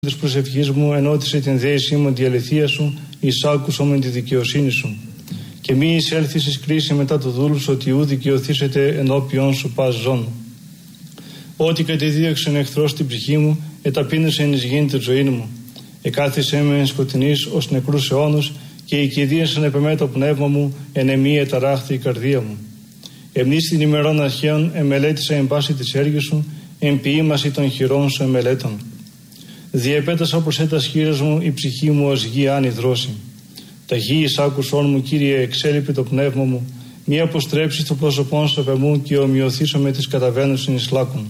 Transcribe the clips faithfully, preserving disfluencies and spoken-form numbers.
της προσευχής μου ενώτισε την δέησή μου τη αληθεία σου, εισάκουσο με τη δικαιοσύνη σου. Και μη εισέλθεις εις κρίση μετά του δούλου σου, ότι ου δικαιωθήσετε ενώπιον σου πας ζών. Ό,τι κατεδίωξε εχθρός στην ψυχή μου, εταπείνωσε εν εις γήν τη ζωή μου. Εκάθισε με εν σκοτεινής ως νεκρούς αιώνους, και η κηδίασαν επεμέ το πνεύμα μου, εν εμή εταράχθη η καρδία μου. Εμνείς την ημερών αρχαίων εμελέτησα εν πάση της έργης σου, εν ποιήμαση των χειρών σου εμελέτων. Διεπέτασα προς έτας χείρας μου, η ψυχή μου ως γη άνη δρόση. Τα γη εις άκουσόν μου, Κύριε, εξέλιπε το πνεύμα μου, μη αποστρέψεις το πρόσωπόν σου απ' εμού, και ομοιωθήσω με τις καταβαίνουσιν εις λάκων.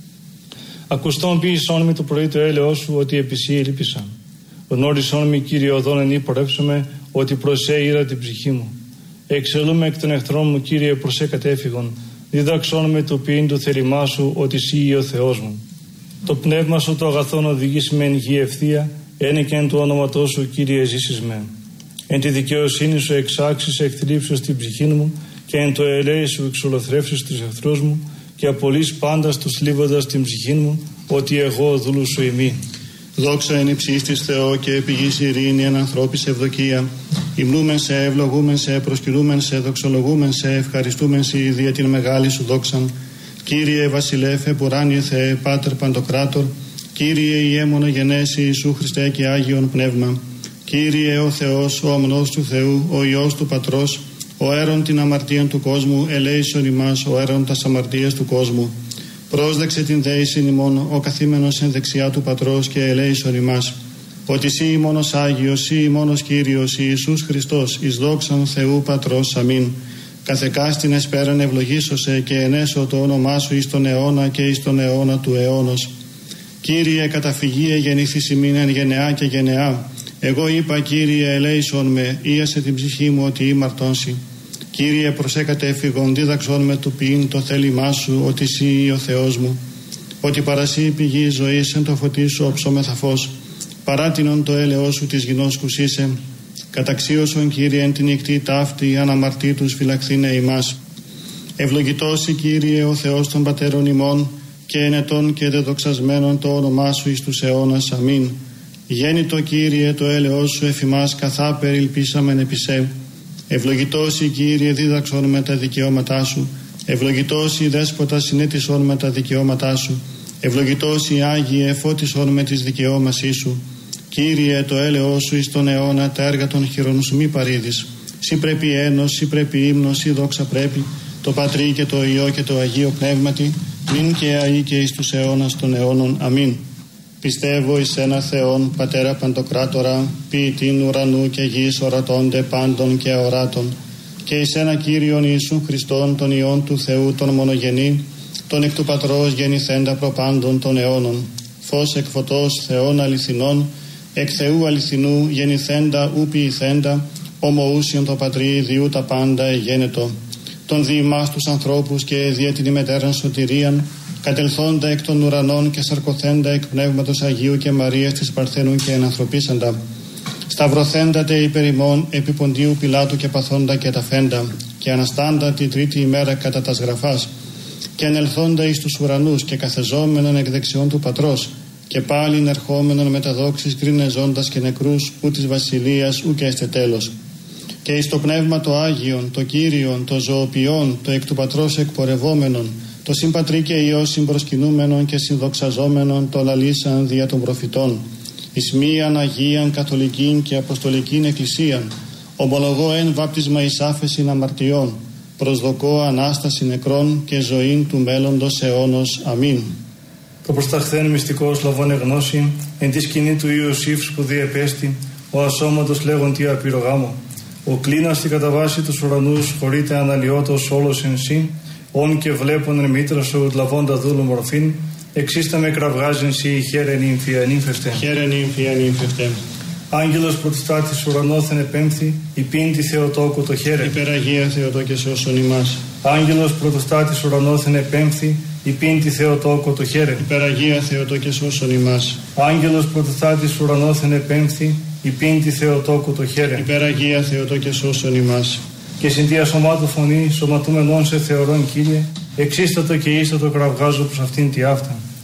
Ακουστόν ποιησόν με το πρωί το έλεος σου, ότι επισή ελπίσα. Γνώρισόν με, Κύριε, οδόν εν πορεύσομαι, ότι προς ήρα την ψυχή μου. Εξελούμε εκ των εχθρών μου, Κύριε, προς κατέφυγον. Διδαξόν με το ποιήν του θερημά σου, ότι σύ ο Θεός μου. Το πνεύμα σου το αγαθόν οδηγήσει με εν γη ευθεία, ένε και εν του όνοματός σου, Κύριε, ζήσεις με. Εν τη δικαιοσύνη σου εξάξεις εκθλίψεις την ψυχή μου, και εν το ελέη σου εξολοθρεύσεις τους εχθρούς μου, και απολύς πάντα τους θλίβοντας την ψυχή μου, ότι εγώ δούλου σου ημί. Δόξα εν υψίστης Θεό και επιγής ειρήνη εν ανθρώπης ευδοκία. Υμνούμεν σε, ευλογούμεν σε, προσκυνούμεν σε, δοξολογούμεν σε, ευχαριστούμεν σε δια την μεγάλη σου δόξαν. Κύριε Βασιλέφε, πουράνιε Θεέ, Πάτερ Παντοκράτορ, Κύριε Ιέμονα γενέσει Ιησού Χριστέ και Άγιον Πνεύμα. Κύριε ο Θεός, ο αμνός του Θεού, ο Υιός του Πατρός, ο αίρον την αμαρτία του κόσμου, ελέησον ημάς, ο αίρον τας αμαρτίας του κόσμου. Πρόσδεξε την δέησιν ημών, ο καθήμενος εν δεξιά του Πατρός, και ελέησον ημάς. Ότι σύ ημώνος Άγιος, σύ ημώνος Κύριος, Ιησούς Χριστός, εις δόξαν Θεού Πατρός, αμήν. Καθεκάστην εσπέραν ευλογήσωσε, και ενέσω το όνομά σου εις τον αιώνα και εις τον αιώνα του αιώνος. Κύριε, καταφυγίε γεννήθης ημίν εν γενεά και γενεά. Εγώ είπα, Κύριε, ελέησον με, ίασε την ψυχή μου ότι ήμαρτonsι. Κύριε, προσέκατε έφυγον, δίδαξον με του ποιήν το θέλημά σου, ότι σύ ο Θεός μου. Ότι παρασύ πηγή ζωής εν το φωτί σου όψομεθα φως. Παράτινον το έλεος σου της γινός κουσίσε. Καταξίωσον, Κύριε, εν την νυχτή ταύτη, αναμαρτήτους φυλαχθήνε ημάς. Ευλογητώσει, Κύριε, ο Θεός των πατέρων ημών, και ενετών και δεδοξασμένων το όνομά σου εις τους αιώνας. Αμήν. Γέννητο, Κύριε, το έλεος σου εφημάς, καθάπερ ελπίσαμεν επισέ. Ευλογητώσει, Κύριε, δίδαξον με τα δικαιώματά σου. Ευλογητώσει, Δέσποτα, συνέτησον με τα δικαιώματά σου. Ευλογητώσει, Άγιε, φώτισον με τις δικαιώμασή σου. Κύριε, το έλεος σου εις τον αιώνα, τα έργα των χειρών σου μη παρήδεις. Σύ πρέπει ένος, σύ πρέπει ύμνος, σύ δόξα πρέπει, το Πατρί και το Υιό και το Αγίο Πνεύματι, μην και αεί και εις τους αιώνας των αιώνων. Αμήν. Πιστεύω εις ένα Θεόν, Πατέρα Παντοκράτορα, ποιητήν ουρανού και γης, ορατώνται πάντων και αοράτων, και εις ένα Κύριον Ιησούν Χριστόν, τον Υιόν του Θεού, τον μονογενή, τον εκ του Πατρός γεννηθέντα προπάντων των αιώνων, φως εκ φωτός Θεών αληθινών, εκ Θεού αληθινού γεννηθέντα ου ποιηθέντα, ομοούσιον το Πατρί διού τα πάντα εγένετο, τον διημάς τους ανθρώπους και δια την ημετέραν σωτηρίαν, κατελθόντα εκ των ουρανών και σαρκωθέντα εκ Πνεύματος Αγίου και Μαρίας της Παρθένου και ενανθρωπίσαντα, σταυρωθέντατε υπερ ημών επί Ποντίου Πιλάτου και παθόντα και ταφέντα, και αναστάντα την τρίτη ημέρα κατά τας γραφάς, και ανελθόντα εις τους ουρανούς και καθεζόμενον εκ δεξιών του Πατρός, και πάλιν ερχόμενον με τα δόξης κρίνε ζώντας και νεκρούς, ου της βασιλείας ου και έστε τέλος. Και εις το Πνεύμα το Άγιον, το Κύριον, το ζωοποιόν, το εκ του Πατρός εκπορευόμενον, το συμπατρί και Υιό συμπροσκυνούμενον και συνδοξαζόμενον, το λαλήσαν δια των προφητών, εις μίαν Αγίαν Καθολικήν και Αποστολικήν Εκκλησίαν, ομολογώ εν βάπτισμα εις άφεσιν αμαρτιών, προσδοκώ Ανάσταση νεκρών και ζωήν του μέλλοντος αιώνος. Αμήν. Το προσταχθέν μυστικός λαβώνε γνώση, εν τη σκηνή του Ιωσήφ σπουδή επέστη, ο ασώματος λέγον τι απειρογάμο. Ο κλίνας στην καταβάση τους ουρανούς χωρείται αναλυότος όλος εν σύ, όν και βλέπον εν μήτρα σου λαβώντα δούλου μορφήν, εξίστα με κραυγάζεν σύ χαίρεν ύμφη ανήμφευτε. Χαίρεν ύμφη ανήμφευτε. Άγγελος πρωτιστάτης ουρανόθεν επέμφθη, υπήντη Θεοτόκου το χαίρε. Υπεραγία Θεοτόκε σώσον ημάς. Άγγελος πρωτοστάτης ουρανόθεν επέμφθη, υπήντη Θεοτόκου το χαίρε. Υπεραγία Θεοτόκε σώσον ημάς. Άγγελος πρωτοστάτης ουρανόθεν επέμφθη, υπήντη Θεοτόκου το χαίρε. Υπεραγία Θεοτόκε σώσον ημάς. Και συν τη ασωμάτου φωνή, σωματούμενον σε θεωρών, Κύριε, εξίστατο και ίστατο κραυγάζω προς αυτήν τη αυτά.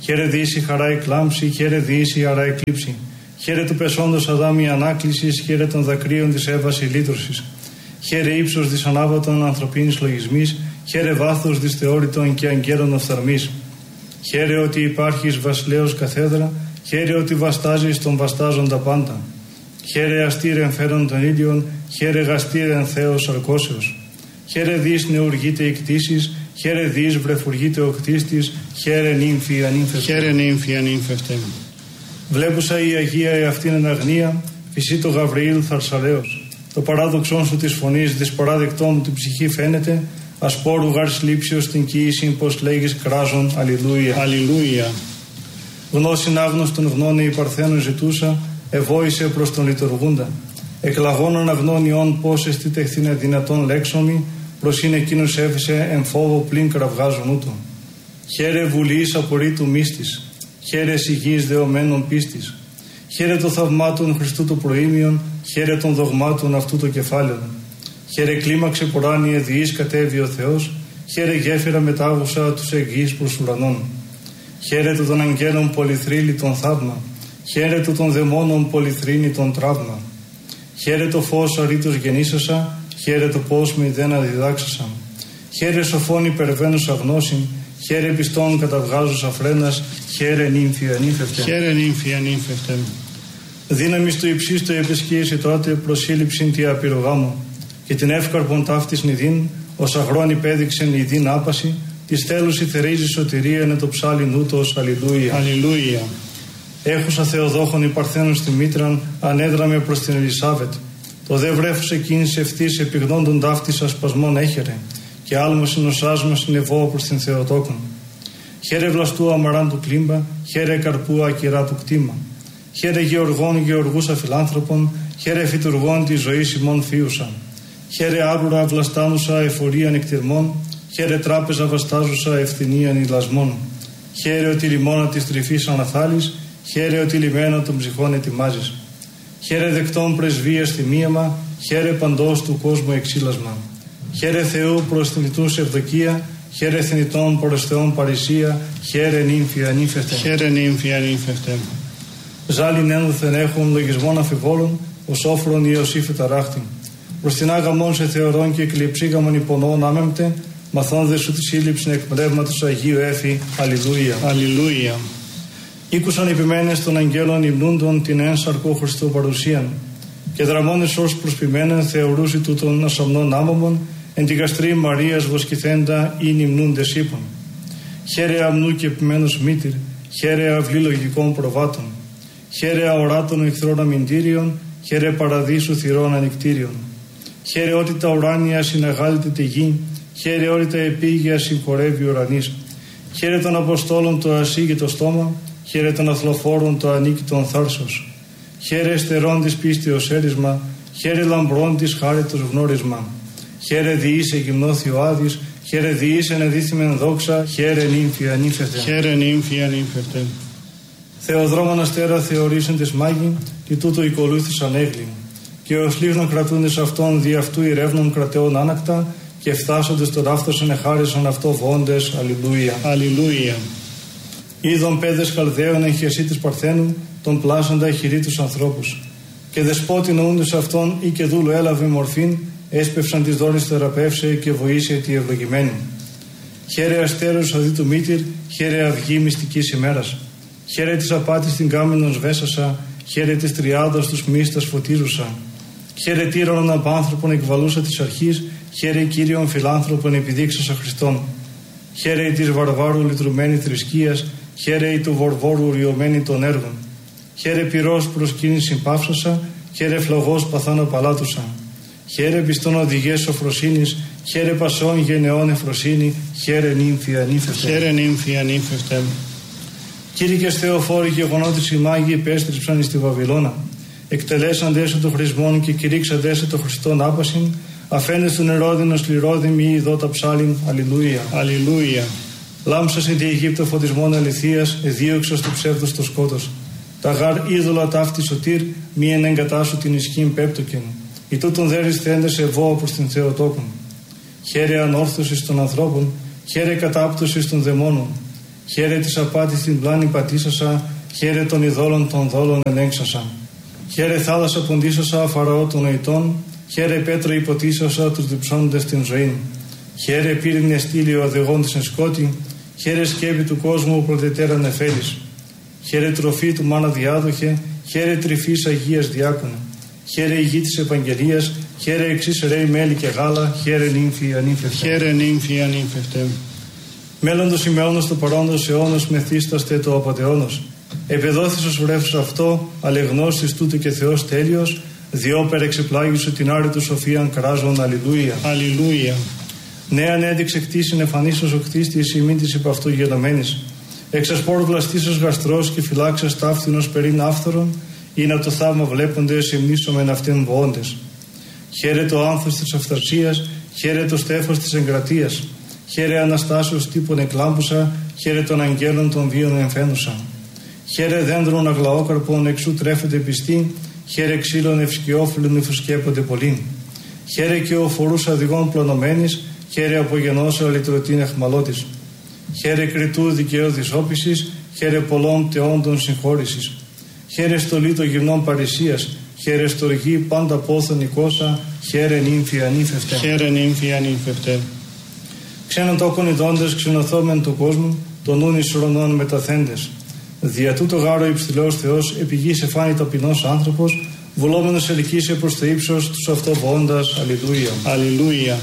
Χαίρε διήσει χαρά εκλάμψη, χαίρε διήσει χαρά εκλείψη. Χαίρε του πεσόντος Αδάμ ανάκλησης, χαίρε των δακρύων της Εύας η λύτρωσης. Χαίρε ύψος της ανάβατων ανθρωπίνης λογισμής, χαίρε βάθος της θεώρητων και αγγέλων οφθαλμής. Χαίρε ότι υπάρχεις βασιλέως καθέδρα, χαίρε ότι βαστάζεις τον βαστάζοντα πάντα. Χαίρε αστήρεν φέρον των ήλιων, χαίρε γαστήρεν Θεός αρκώσεως. Χαίρε δις νεουργείται η κτήσης, χαίρε δις βρεφουργείται ο κτίστης, χαίρε νύμφη ανύμφευτε. Χαίρε νύμφη ανύμφευτε. Βλέπουσα η Αγία εαυτήν εν αγνία, φυσί το Γαβριήλ θαρσαλέως. Το παράδοξόν σου της φωνής, δυσπαράδεκτό μου την ψυχή φαίνεται, ασπόρου γάρ λήψεως την κοίησιν, πως λέγεις κράζον, αλληλούια. Αλληλούια. Γνώσιν άγνωστον γνώνε η παρθένων ζητούσα, ευόησε προς τον λειτουργούντα. Εκλαγώνων αγνώνιον πώς εστι τεχθήνε δυνατόν λέξομη, προς είναι εκείνος έφυσε εν φόβο πλην κραυγάζων ούτω. Χαίρε βουλής απορρίτου μύστης, χαίρε σιγής δεωμένων πίστης. Χαίρε το θαυμάτων Χριστού το προήμιον, χαίρε των δογμάτων αυτού το κεφάλαιο. Χαίρε κλίμαξε ποράνιε διείς κατέβη ο Θεός, χαίρε γέφυρα μετάγουσα τους εγγύς προς ουρανών. Χαίρε το των αγγέλων πολυθρύλη τον θαύμα, χαίρε το των δαιμόνων πολυθρύνη τον τραύμα. Χαίρε το φως αρήτως γεννήσασα, χαίρε το πώς με ιδένα διδάξασα. Χαίρε σοφών υπερβαίνουσα γνώσιν, χαίρε πιστών καταβγάζουσα φρένας, χαίρε νύμφη ανύμφευτε. Χαίρε νύμφη ανύμφευτε. Δύναμις του υψίστου επισκίεση τότε προσήλυψην τη απειρογάμου, και την εύκαρπον ταύτης νηδίν, ως αγρόνι πέδειξεν νηδίν άπαση, της θέλους η θερίζει σωτηρία είναι το ψάλιν ούτως, αλληλούια. Αλληλούια. Έχουσα Θεοδόχων η παρθένων στη μήτραν, ανέδραμε προς την Ελισάβετ. Το δε βρέφος εκείνης ευθύς επιγνώντων ταύτης ασπασμών έχερε, και άλμος νοσάσμα συνεβώ προς την Θεοτόκον. Χαίρε βλαστού αμαράν του κλίμπα, χαίρε καρπού ακυρά του κτήμα. Χαίρε γεωργών γεωργούσα φιλάνθρωπων, χαίρε φυτουργών τη ζωή ημών φίουσα. Χαίρε άβουρα βλαστάνουσα εφορίαν εκτιρμών, χαίρε τράπεζα βαστάζουσα ευθυνίαν ηλασμών. Χαίρε ότι λιμώνα τη τρυφή αναθάλεις, χαίρε ότι λιμένα των ψυχών ετοιμάζεις. Χαίρε δεκτών πρεσβείας θυμίαμα, χαίρε παντός του κόσμου εξήλασμα. Χαίρε Θεού προς την λιτούς ευδοκία, χαίρε θνητών προς Θεόν παρησία, χαίρε νύμφη ανύμφευτε. Χαίρε νύμφη ανύμφευτε. Ζάλιν ένδοθεν έχουν λογισμών αφιβόλων, ως όφρον Ιωσήφη ταράχτη. Προς την άγαμον σε θεωρών και εκλειψήγαμον υπονών άμεμπτε, μαθών σου τη σύλληψη εκ πνεύματος Αγίου έφη, αλληλούια. Αλληλούια. Ήκουσαν επιμένες των αγγέλων υμνούντων την ένσαρκο Χριστού παρουσίαν, και δραμώνες ως προσπημένεν θεωρούσι του των ασαμνών άμωμων, εν τη γαστρή Μαρίας βοσκηθέντα ή υμνούντες είπων. Χαίρε αμνού και επιμένους μήτηρ, χαίρε αυλή λογικών προβάτων. Χαίρε αοράτων εχθρών αμυντήριων, χαίρε παραδείσου θυρών ανοιχτήριων. Χαίρε ότι τα ουράνια συναγάλεται τη γη, χαίρε ότι τα επίγεια συγχωρεύει ουρανής. Χαίρε των Αποστόλων το ασύγητο στόμα, χαίρε των αθλοφόρων το ανίκητον θάρσος. Χαίρε εστερών της πίστεως έρισμα, χαίρε λαμπρών της χάριτος γνώρισμα. Χαίρε διήσε γυμνώθη ο Άδης, χαίρε διήσε ενεδίθημεν δόξα, χαίρε νύμφη ανύμφευτε. Χαίρε νύμφη ανύμφευτε. Θεοδρόμων αστέρα θεωρήσεν της μάγη, και τούτο οικολούθησαν έγκλη. Και ως λίγνων κρατούντες αυτών δι' αυτού ηρεύνων κρατεών άνακτα, και φτάσοντες τον άφθοσεν εχάρισαν αυτό βόντες, αλληλούια. Αλληλούια. Είδων πέδες Καλδαίων εν χεσί της Παρθένου, τον πλάσαντα χειρί τους ανθρώπους. Και δεσπότη νοούντες αυτών ή και δούλου έλαβε μορφήν, έσπευσαν τις δόλες θεραπεύσε και βοήσε τη ευλογημένη. Χαίρε αστέρος αδί του μήτηρ, χαίρε αυγή μυστικής ημέρας. Χαίρε της απάτης την κάμενον σβέσασα, χαίρε της τριάδας τους μίστας φωτίζουσα. Χαίρε τύρανον απάνθρωπον εκβαλούσα της αρχής, χαίρε Κύριον φιλάνθρωπον επιδείξασα Χριστόν. Χαίρε της βαρβάρου λυτρουμένη θρησκείας, χαίρε του βορβόρου ριωμένη των έργων. Χαίρε πυρός προσκύνη συμπαύσασα, χαίρε φλογός παθάνω παλάτουσα. Χαίρε πιστών οδηγές σοφροσύνης, χαίρε πασών γενεών εφροσύνη, χαίρε νύμφη ανύφευτε. Χαίρε νύμφη ανύφευτε. Κήρυκες Θεοφόροι γεγονότης οι μάγοι επέστρεψαν εις τη Βαβυλώνα. Εκτελέσαντες σε το χρησμόν και κηρύξαντες σε το Χριστόν άπασιν, αφέντες του νερόδινος λιρόδημοι ή δότα ψάλιν, αλληλούια. Αλληλούια. Λάμψασε τη Αιγύπτο φωτισμόν αληθείας, εδίωξας του ψεύδους το σκότος. Τα γάρ είδωλα ταύτη σωτήρ, μη εν εγκατάσου την ισχύν πέπτοκεν. Η τούτον δέρεις θέντες ευώ προς την Θεοτόκον. Χαίρε ανόρθωσης των ανθρώπων, χαίρε κατάπτωσης των δαιμόνων. Χαίρε της απάτης την πλάνη πατήσασα, χαίρε των ειδόλων των δόλων ενέξασα. Χαίρε θάλασσα ποντίσασα φαραώ των νοητών, χαίρε πέτρο υποτίσασα τους διψώνοντες την ζωή. Χαίρε πύρινη εστήλιο οδηγών της εν σκότη, χαίρε σκέπη του κόσμου πρωτετέραν εφέλης. Χαίρε τροφή του μάνα διάδοχε, χαίρε τρυφής Αγίας διάκονε. Χαίρε η γη της Ευαγγελίας, χαίρε εξής ρέει μέλι και γάλα, χαίρε νύμφη ανήφευτε. Χαίρε νύμφη ανήφευτε. Μέλλοντος ημεώνος του παρόντος αιώνος μεθύσταστε το απατεώνος. Επεδόθησος βρέφους αυτό, αλεγνώστης τούτου και Θεός τέλειος, διόπερ εξεπλάγησου την άρρη του σοφίαν κράζον, αλληλούια. Αλληλούια. Νέαν έδειξε κτήσιν εφανίσος ο κτίστης ημίν της υπ' αυτού γενομένης. Εξασπόρου βλαστήσος γαστρός και φυλάξας ταύθινος περίν άφθορον, ή να το θαύμα βλέποντες εμνήσομεν αυτήν βοώντες. Χαίρε το άνθος της αυθαρσίας, χαίρε το στέφος της εγκρατείας. Χαίρε Αναστάσεως τύπων εκλάμπουσα, χαίρε των αγγέλων των βίων εμφαίνουσα. Χαίρε δέντρων αγλαόκαρπων εξού τρέφεται πιστή, χαίρε ξύλων ευσκιόφυλλων υφουσκέπονται πολύ. Χαίρε και ο φορούς αδειγών πλωνομένης, χαίρε απογενώσα λυτρωτήν εχμαλώτης. Χαίρε κριτού δικαίου δυσόπισης, χαίρε πολλών τεόντων συγχώρησης. Χαίρε στολή των γυμνών παρησίας, χαίρε στοργή πάντα πόθον οικόσα, χαίρε νύμφη ανήφευτε. Χαίρε νύμφη ανήφευτε. Ξένον τόκον ειδώντες ξενωθόμεν του κόσμου, των νουν εις ουρανών μεταθέντες. Δια τούτο γάρο υψηλός Θεός, επί γης εφάνη ταπεινός άνθρωπος, βουλόμενος ελκύσε προς το ύψος τους αυτοβοώντας. Αλληλούια. Αλληλούια.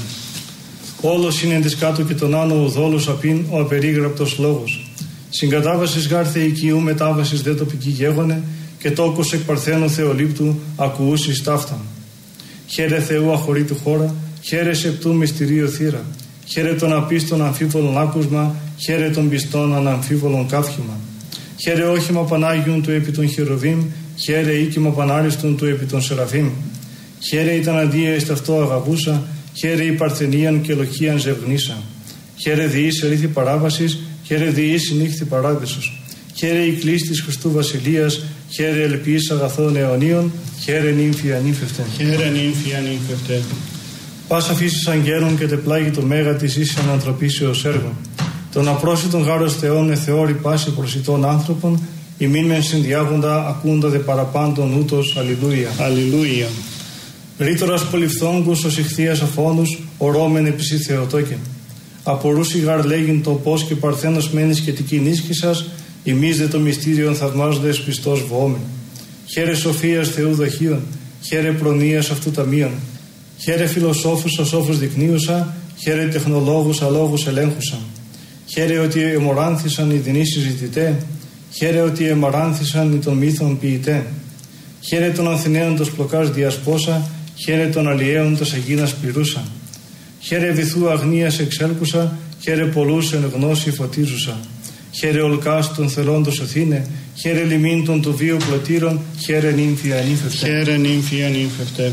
Όλος είναι της κάτω και τον άνω ουδόλους απειν ο απερίγραπτος λόγος. Συγκατάβασης γάρ θεϊκίου, μετάβασης δε τοπική γέγονε, και τόκος εκ παρθένου Θεολήπτου ακουούσεις ταύταν. Χαίρε Θεού αχωρήτου χώρα, χαίρε σεπτού μυστηρίου θύρα. Χαίρε των απίστων αμφίβολων άκουσμα, χαίρε των πιστών αναμφίβολων καύχημα. Χαίρε όχημα Πανάγιον του επί των χερουβίμ, χαίρε οίκημα Πανάριστον του επί των Σεραφείμ. Χαίρε ήταν αντία εις ταυτό αγαβούσα, χαίρε η παρθενίαν και λοχίαν ζευγνίσα. Χαίρε διής ερήθη παράβασης, χαίρε διής συνύχθη παράδεισος. Χαίρε η κλίση της Χριστού Βασιλείας, χαίρε ελπίς αγαθών αιωνίων, χαίρε νύμφη ανήφευτε. Χαίρε νύμφη ανήφευτε. Πάσα φύσης αγγέλων και τεπλάγει το μέγα της ίσης ανανθρωπίσεως έργων. Τον απρόσιτον γάρος Θεών εθεώρη πάση προσιτών άνθρωπων, ημίν μεν συνδιάγοντα ακούντα δε παραπάντων ούτως. Αλληλούια. Αλληλούια. Ρήτορας πολυφθόγκους ως ηχθείας αφώνους, ορώμεν επισή Θεοτόκεν. Απορούσι γαρ λέγειν το πώς και παρθένος μένεις και τική νίσκησας, ημείς δε το μυστήριον θαυμάζοντες πιστός βοόμεν. Χαίρε σοφίας Θεού δοχείων, χαίρε προνοίας αυτού ταμείων. Χαίρε φιλοσόφους ο σόφους δεικνύουσα, χαίρε τεχνολόγους αλόγους ελέγχουσα. Χαίρε ότι εμοράνθησαν οι δεινοί συζητητέ, χαίρε ότι εμαράνθησαν οι των μύθων ποιητέ. Χαίρε των Αθηναίων τος πλοκάς διασπόσα, χαίρε των αλλιέων τος Αγίνας πληρούσα. Χαίρε βυθού αγνίας εξέλκουσα, χαίρε πολλούς εν γνώση φωτίζουσα. Χαίρε ολκάς των θελόντος οθήνε, χαίρε λιμήν των του βίου πλωτήρων, χαίρε νύμφη ανήφευτε. Χαίρε νύμφη ανήφευτε.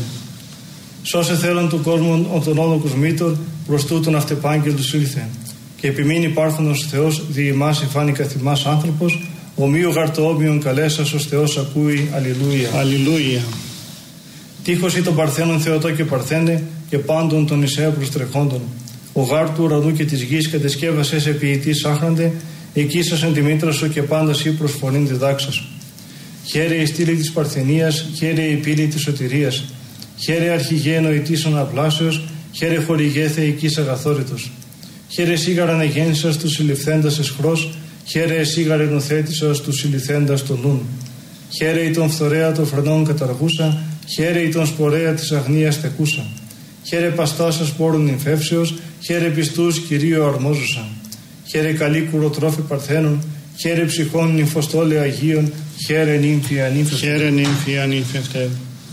Σώσε θέλον του κόσμου ο τον όλοκους μήτων, προς τούτον αυτεπάγγελους ήλθε. Και επιμείνει υπάρχονος Θεός δι' ημάς εφάνει καθ' ημάς άνθρωπος, ομοίου γαρτοόμοιον καλέσας ως Θεός ακούει. Αλληλούια. Αλληλούια. Τείχος ή των Παρθένων Θεοτό και Παρθένε, και πάντων των Ισαία προστρεχόντων. Ο γάρ του ουρανού και της γης κατεσκεύασε σε ποιητής άχραντε, εκείσασεν τη μήτρα σου και πάντα σύ προσφωνήν διδάξας. Χαίρε η στήλη της Παρθενίας, χαίρε η πύλη της σωτηρίας. Χαίρε αρχηγέ νοητής αναπλάσεως, χαίρε χορηγέ θεϊκής αγαθόρητος. Χαίρε σίγαρα ανεγέννησας του συλληφθέντας εσχρός, χαίρε σίγαρα ενοθέτησας του συλληφθέντας των νουν. Χαίρε η τον φθορέα των φρενών καταργούσα, χαίρε η τον σπορέα της αγνίας τεκούσα. Χαίρε παστάσας πόρων νυμφεύσεως, χαίρε πιστούς Κυρίου αρμόζουσα. Χαίρε καλή κουροτρόφη Παρθένων, χαίρε ψυχών νυμφοστόλε Αγίων, χαίρε νύμφη ανήφευτε. Χαίρε νύμφη ανήφευτε.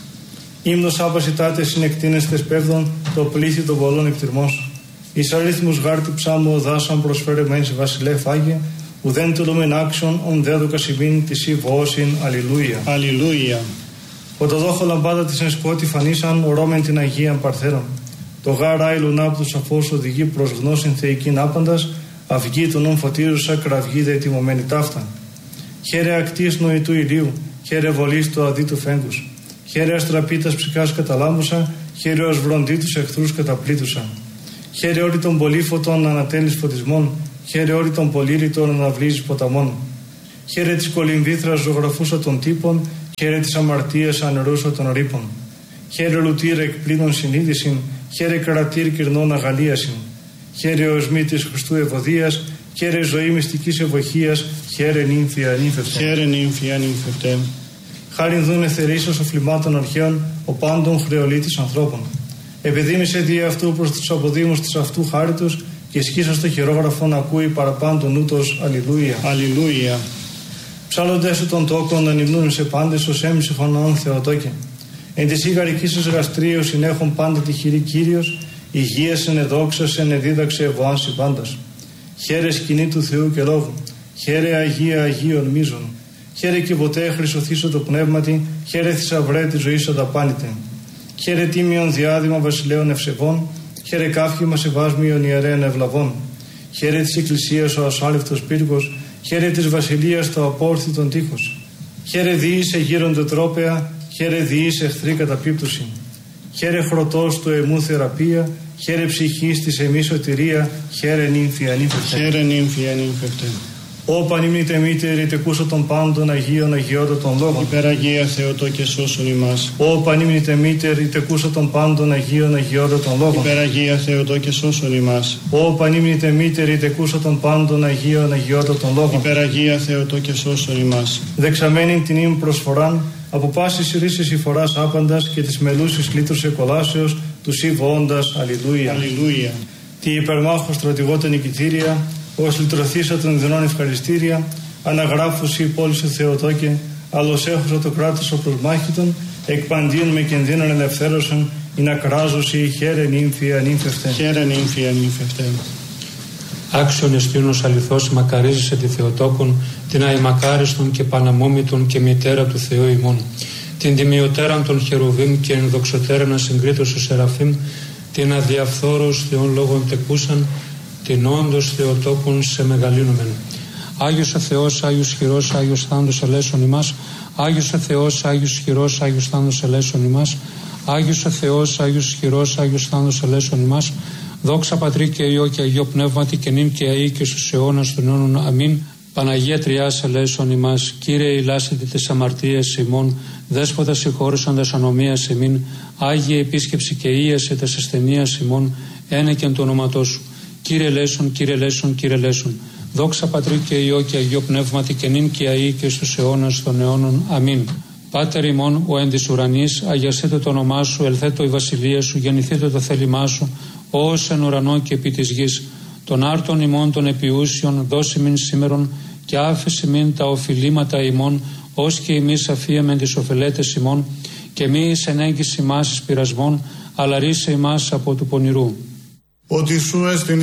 Ύμνος άπασιτάτε συνεκτίνεστες πέφτων, το πλήθη των πολλών εκτιρμών σου. Εις αρίθμους γάρτη ψάμου οδάσαν προσφέρε μεν σε βασιλέ φάγε, ουδέν τουλούμεν άξιον ον δέδοκα σημείν τη σύ βοώσιν. Αλληλούια. Αλληλούια. Οτοδόχο λαμπάδα της εν σκότη φανίσαν, ορώμεν την Αγίαν Παρθένων. Το γάρ άιλον άπτου σαφώς οδηγεί προς γνώσιν θεϊκήν άπαντας, αυγή του νουν φωτίζουσα, κραυγή δε ετοιμωμένη ταύταν. Χαίρε ακτής νοητού ηλίου, χαίρε βολής του αδίτου φέγγους. Χαίρε αστραπίτας ψυχάς καταλάμουσα, χαίρε ως βροντί τους εχθρούς καταπλήτουσα. Χαίρε όλη των πολύφωτων ανατέλεις φωτισμών, χαίρε όλη των πολύρητων αναβλύζεις ποταμών. Χαίρε της κολυμβήθρας ζωγραφούσα των τύπων, χαίρε της αμαρτίας ανερούσα των ρήπων. Χαίρε λουτήρ εκπλήνων συνείδησιν, χαίρε κρατήρ κυρνών αγαλίασιν. Χαίρε οσμή της Χριστού ευωδίας, χαίρε ζωή μυστικής ευωχίας, χαίρε νύμφια ανήφευτε. Χαίρε νύμφια ανήφευτε. Χάριν δούνε θερήσεως οφλημάτων αρχαίων, ο πάντων χρεολίτης ανθρώπων. Επιδήμησε δι' αυτού προς τους αποδήμους της αυτού χάριτος και σκίσα στο χειρόγραφο να ακούει παραπάντων ούτως αλληλούια. Αλληλούια. Ψάλλοντες σου των τόκων να νυμνούν σε πάντες ως έμψυχον Θεοτόκε. Εν της ήγαρικής σας γαστρίου συνέχον πάντα τη χειρή Κύριος, υγείας εν εδόξας εν εδίδαξε ευωάνση πάντας. Χαίρε σκηνή του Θεού και Λόγου, χαίρε Αγία Αγίων μίζων, χαίρε και ποτέ χρυσοθήσω το πνεύματι, χαίρε θησαυρέ τη ζωή αδαπάνητε. Χαίρε τίμιον διάδημα βασιλέων ευσεβών, χαίρε κάφημα σεβάσμιον ιερέων ευλαβών. Χαίρε της Εκκλησίας ο ασάλευτος πύργος, χαίρε της βασιλείας το απόρθητον τείχος. Χαίρε διήσε γύρονται τρόπεα, χαίρε διήσε εχθρή καταπίπτωση. Χαίρε χρωτός του εμού θεραπεία, χαίρε ψυχής της εμείς σωτηρία, χαίρε νύμφια ανήφευτε. Χαίρε νύμφια ανήφευτε. Ω πανύμνητε μήτερη τεκούσω των πάντων Αγίων Αγιώτο των Λόγων. Υπεραγία Θεοτό και σώσον ημάς. Ω πανύμνητε μήτερη τεκούσω των πάντων Αγίων Αγιώτο των Λόγων. Υπεραγία Θεοτό και σώσον ημάς. Ω πανύμνητε μήτερη τεκούσω των πάντων Αγίων Αγιώτο των Λόγων. Υπεραγία Θεοτό και σώσον ημάς. Δεξαμένην την ύμ προσφοράν, από πάσης ρίσης υφοράς άπαντας και της μελούσης λύτρωσε κολάσεως, του σύ βοώντας αλληλούια. Αλληλούια. Τη υπερμάχο στρατηγότα νικητήρια, ως λυτρωθήσα των δινών ευχαριστήρια, αναγράφουσι η πόλη σου Θεοτόκε, άλλος έχωσα το κράτος ο προσμάχητον, εκπαντίον με κινδύνων ελευθέρωσαν, ή να κράζωσι χαίρε νύμφια ανήφευτε. Χαίρε νύμφια ανήφευτε. Άξιον εστίνος αληθώς μακαρίζεσαι τη Θεοτόκον, την αημακάριστον και παναμόμητον και μητέρα του Θεού ημών, την τιμιωτέραν των χερουβίμ και ενδοξωτέραν ασυγκρίτως ο Σεραφείμ, την αδιαφθόρους Θεών λόγων τεκούσαν, την όντως Θεοτόκον σε μεγαλύνομεν. Άγιος ο Θεός, Άγιος χειρός, Άγιος θάντος ελέσον ημάς, Άγιος ο Θεός, Άγιος χειρός, Άγιος θάντος ελέσον ημάς, Άγιος ο Θεός, Άγιος χειρός, Άγιος θάντος ελέσον ημάς, δόξα Πατρί και Υιό και Αγίο Πνεύματι και νυν και αεί και στους αιώνας των αιώνων. Αμήν. Παναγία Τριάς ελέησον ημάς, Κύριε ηλάσετε τις αμαρτίες ημών, Δέσποτα συγχώρησαντας ανομίας ημίν, Άγιε επίσκεψη και ίασε τας ασθενείας ημών, ένεκεν το όνοματό σου. Κύριε ελέησον, Κύριε ελέησον, Κύριε ελέησον. Δόξα Πατρί και Υιό και Αγίο Πνεύματι και νυν και αεί και στους αιώνας των αιώνων. Αμήν. Πάτερ ημών ο εν της ουρανής, αγιασθήτω το όνομά σου, ελθέτω η βασιλεία σου, γεννηθήτω το θέλημά σου, ως εν ουρανό και επί της γης. Των άρτων ημών των επιούσιων δώσει μην σήμερον και άφεση μην τα οφειλήματα ημών, ως και εμείς αφίεμεν τις οφελέτες ημών, και μη εις ενέγγιση ημάς εις πειρασμών, αλλά ρίσε ημάς από του πονηρού. Ότι σου εστιν